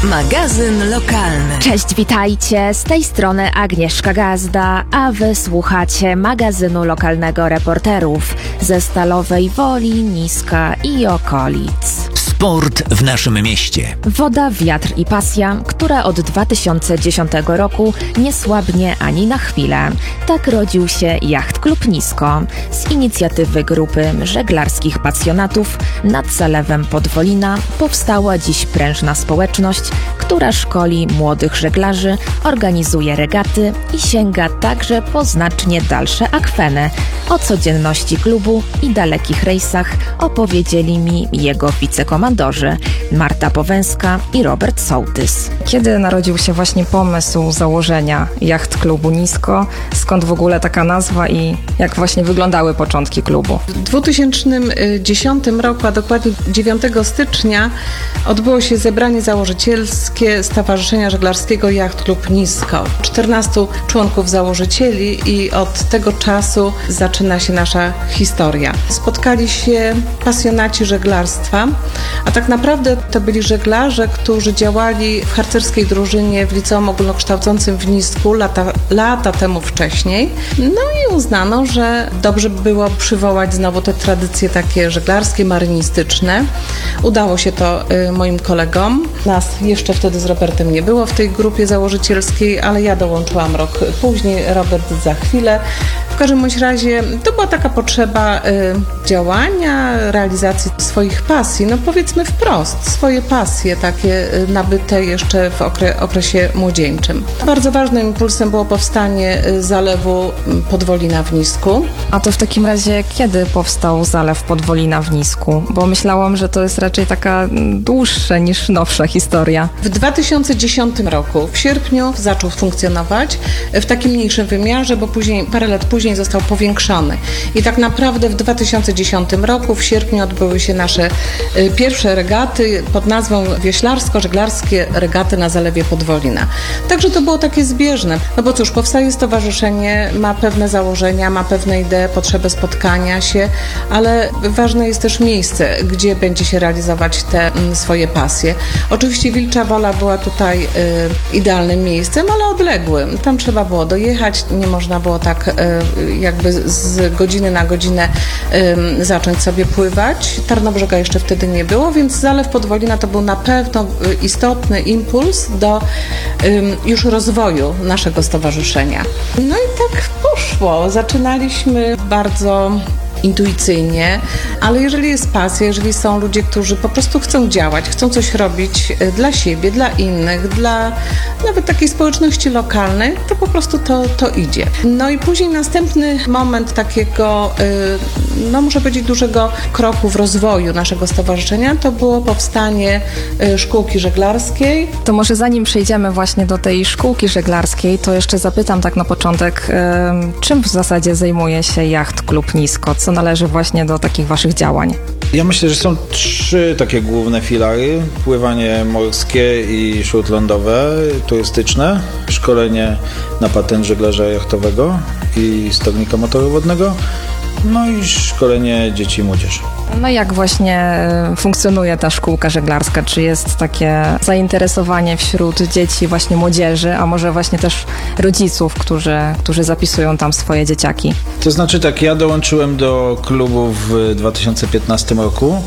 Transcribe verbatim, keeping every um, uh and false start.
Magazyn lokalny. Cześć, witajcie. Z tej strony Agnieszka Gazda, a wy słuchacie magazynu lokalnego reporterów ze Stalowej Woli, Niska i okolic. Sport w naszym mieście. Woda, wiatr i pasja, która od dwa tysiące dziesiątego roku nie słabnie ani na chwilę. Tak rodził się Jacht Klub Nisko. Z inicjatywy grupy żeglarskich pasjonatów nad zalewem Podwolina powstała dziś prężna społeczność, która szkoli młodych żeglarzy, organizuje regaty i sięga także po znacznie dalsze akweny. O codzienności klubu i dalekich rejsach opowiedzieli mi jego wicekomandorzy Marta Powęska i Robert Sołtys. Kiedy narodził się właśnie pomysł założenia Jacht Klubu Nisko? Skąd w ogóle taka nazwa i jak właśnie wyglądały początki klubu? W dwa tysiące dziesiątym roku, a dokładnie dziewiątego stycznia, odbyło się zebranie założycielskie Stowarzyszenia Żeglarskiego Jacht Klub Nisko. czternastu członków założycieli i od tego czasu zaczyna się nasza historia. Spotkali się pasjonaci żeglarstwa, a tak naprawdę to byli żeglarze, którzy działali w harcerskiej drużynie w liceum ogólnokształcącym w Nisku lata, lata temu wcześniej. No i uznano, że dobrze by było przywołać znowu te tradycje takie żeglarskie, marynistyczne. Udało się to y, moim kolegom. Nas jeszcze wtedy z Robertem nie było w tej grupie założycielskiej, ale ja dołączyłam rok później, Robert za chwilę. W każdym bądź razie to była taka potrzeba y, działania, realizacji swoich pasji, no powiedzmy wprost, swoje pasje takie y, nabyte jeszcze w okre, okresie młodzieńczym. Bardzo ważnym impulsem było powstanie y, zalewu Podwolina w Nisku. A to w takim razie kiedy powstał zalew Podwolina w Nisku? Bo myślałam, że to jest raczej taka dłuższa niż nowsza historia. W dwa tysiące dziesiątym roku, w sierpniu, zaczął funkcjonować w takim mniejszym wymiarze, bo później, parę lat później został powiększony. I tak naprawdę w dwa tysiące dziesiątym roku, w sierpniu, odbyły się nasze y, pierwsze regaty pod nazwą Wioślarsko-żeglarskie regaty na Zalewie Podwolina. Także to było takie zbieżne. No bo cóż, powstaje stowarzyszenie, ma pewne założenia, ma pewne idee, potrzebę spotkania się, ale ważne jest też miejsce, gdzie będzie się realizować te mm, swoje pasje. Oczywiście Wilcza Wola była tutaj y, idealnym miejscem, ale odległym. Tam trzeba było dojechać, nie można było tak y, jakby z godziny na godzinę y, zacząć sobie pływać. Tarnobrzega jeszcze wtedy nie było, więc Zalew Podwolina to był na pewno istotny impuls do y, już rozwoju naszego stowarzyszenia. No i tak poszło. Zaczynaliśmy bardzo intuicyjnie, ale jeżeli jest pasja, jeżeli są ludzie, którzy po prostu chcą działać, chcą coś robić dla siebie, dla innych, dla nawet takiej społeczności lokalnej, to po prostu to, to idzie. No i później następny moment takiego, no muszę powiedzieć, dużego kroku w rozwoju naszego stowarzyszenia, to było powstanie szkółki żeglarskiej. To może zanim przejdziemy właśnie do tej szkółki żeglarskiej, to jeszcze zapytam tak na początek, czym w zasadzie zajmuje się Jacht Klub Nisko? Co należy właśnie do takich waszych działań? Ja myślę, że są trzy takie główne filary. Pływanie morskie i śródlądowe, turystyczne, szkolenie na patent żeglarza jachtowego i sternika motoru wodnego, no i szkolenie dzieci i młodzieży. No i jak właśnie funkcjonuje ta szkółka żeglarska? Czy jest takie zainteresowanie wśród dzieci, właśnie młodzieży, a może właśnie też rodziców, którzy, którzy zapisują tam swoje dzieciaki? To znaczy tak, ja dołączyłem do klubu w dwa tysiące piętnastym roku.